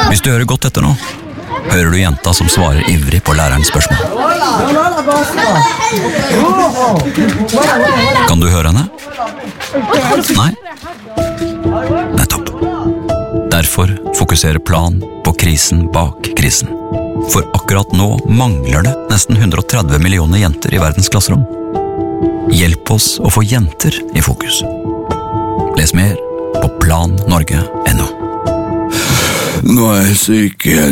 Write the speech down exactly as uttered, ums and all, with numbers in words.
Hvis du hører godt etter nå, hører du jenta som svarer ivrig på lærerens spørsmål. Kan du høre henne? Nei? Nettopp. Derfor fokuserer Plan på krisen bak krisen. For akkurat nå mangler det nesten hundre og tretti millioner jenter i verdens klasserom. Hjelp oss å få jenter i fokus. Les mer på plan norge punktum no. Nå er jeg syk igjen.